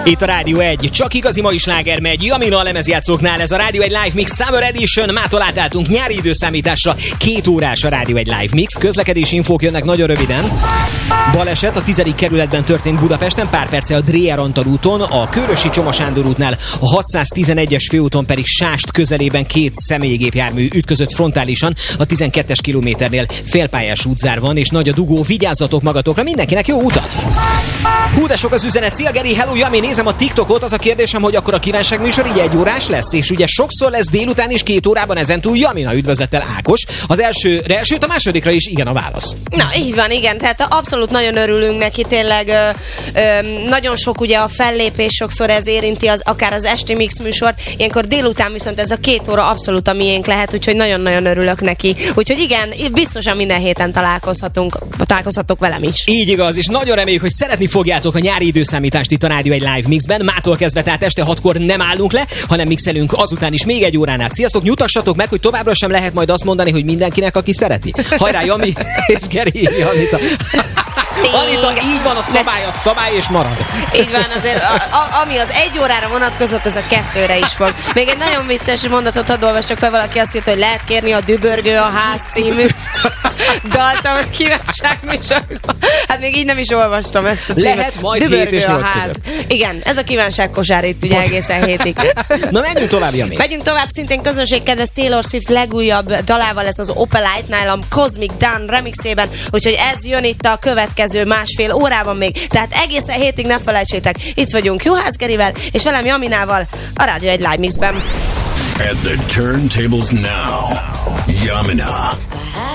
Itt a Rádió 1, csak igazi mai sláger megy, Jamina a lemezjátszóknál, ez a Rádió 1 Live Mix Summer Edition, mától átálltunk nyári időszámításra, 2 órás a Rádió 1 Live Mix, közlekedési infók jönnek nagyon röviden. Baleset a 10. kerületben történt Budapesten, pár perce a Dréher-Antal úton, a Körösi Csoma Sándor útnál, a 611-es főúton pedig Sást közelében 2 személygépjármű ütközött frontálisan, a 12-es kilométernél félpályás útzár van, és nagy a dugó, vigyázzatok magatokra, mindenkinek jó utat! Hú, de sok az üzenet. Szia Geri, hello Jami, nézem a TikTokot, az a kérdésem, hogy akkor a kívánságműsor így 1 órás lesz, és ugye sokszor lesz délután is 2 órában ezentúl Jamina, üdvözlettel Ákos. Az elsőre, sőt a másodikra is igen a válasz. Na, így van, igen, tehát abszolút nagyon örülünk neki, tényleg nagyon sok ugye a fellépés, sokszor ez érinti akár az esti mix műsort, ilyenkor délután viszont ez a 2 óra abszolút a miénk lehet, úgyhogy nagyon-nagyon örülök neki. Úgyhogy igen, biztosan minden héten találkozhatok velem is. Így igaz, és nagyon reméljük, hogy szeretni fogjátok a nyári időszámítást itt a Rádió 1 Live Mixben. Mától kezdve, tehát este 6-kor nem állunk le, hanem mixelünk azután is még 1 órán át. Sziasztok, nyutassatok meg, hogy továbbra sem lehet majd azt mondani, hogy mindenkinek, aki szereti. Hajrá, Jami és Geri, Anita. Anita, így van, a szabály és marad. Így van, azért ami az 1 órára vonatkozott, az a 2-re is fog. Még egy nagyon vicces mondatot hadd olvasok fel, valaki azt írta, hogy lehet kérni a Dübörgő a ház című daltamat kívánságműsorban. Hát még így nem is olvastam ezt a címet. Lehet majd Dübörgő 7 és 8 a ház. között. Igen, ez a kívánságkosár itt ugye egészen hétig. Na menjünk tovább, Jami. Megyünk tovább, szintén közönségkedves Taylor Swift legújabb dalával, ez az Opalite-nál a Cosmic Dawn remixében, úgyhogy ez jön itt a következő 1,5 órában még, tehát egészen hétig ne felejtsétek, itt vagyunk Juhász Gerivel, és velem Jaminával a Rádió 1 Live Mixben. At the turntables now, Yamina.